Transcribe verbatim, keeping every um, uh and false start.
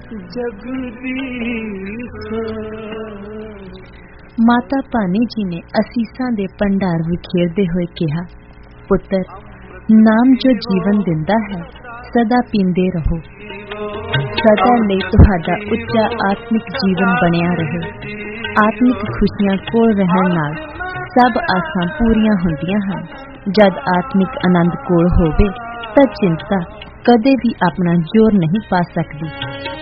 ਮਾਤਾ ਭਾਨੀ ਜੀ ਨੇ ਅਸੀਸਾਂ ਦੇ ਭੰਡਾਰ ਵਿਖੇਰਦੇ ਹੋਏ ਕਿਹਾ, ਪੁੱਤਰ, ਨਾਮ ਜੋ ਜੀਵਨ ਦਿੰਦਾ ਹੈ, ਸਦਾ ਪੀਂਦੇ ਰਹੋ। ਸਦਾ ਲਈ ਤੁਹਾਡਾ ਉੱਚਾ ਆਤਮਿਕ ਜੀਵਨ ਬਣਿਆ ਰਹੇ। ਆਤਮਿਕ ਖੁਸ਼ੀਆਂ ਕੋਲ ਰਹਿਣ ਨਾਲ ਸਭ ਆਸਾਂ ਪੂਰੀਆਂ ਹੁੰਦੀਆਂ ਹਨ। ਜਦ ਆਤਮਿਕ ਆਨੰਦ ਕੋਲ ਹੋਵੇ ਤਾਂ ਚਿੰਤਾ ਕਦੇ ਵੀ ਆਪਣਾ ਜ਼ੋਰ ਨਹੀਂ ਪਾ ਸਕਦੀ।